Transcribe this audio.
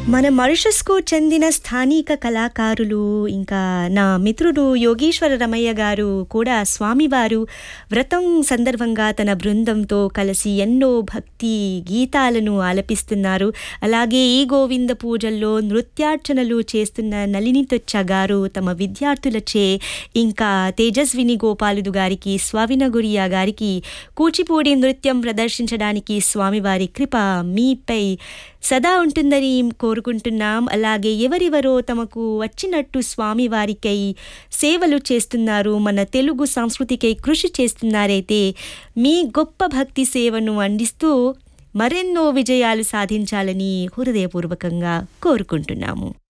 మన మారిషస్‌కు చెందిన స్థానిక కళాకారులు, ఇంకా నా మిత్రుడు యోగీశ్వర రమయ్య గారు కూడా స్వామివారు వ్రతం సందర్భంగా తన బృందంతో కలిసి ఎన్నో భక్తి గీతాలను ఆలపిస్తున్నారు. అలాగే ఈ గోవింద పూజల్లో నృత్యార్చనలు చేస్తున్న నళినితొచ్చ గారు తమ విద్యార్థులచే, ఇంకా తేజస్విని గోపాలుడు గారికి, స్వావినగురియా గారికి కూచిపూడి నృత్యం ప్రదర్శించడానికి స్వామివారి కృప మీపై సదా ఉంటుందని కోరుకుంటున్నాం. అలాగే ఎవరెవరో తమకు వచ్చినట్టు స్వామివారికై సేవలు చేస్తున్నారు, మన తెలుగు సంస్కృతికై కృషి చేస్తున్నారైతే మీ గొప్ప భక్తి సేవను అందిస్తూ మరెన్నో విజయాలు సాధించాలని హృదయపూర్వకంగా కోరుకుంటున్నాము.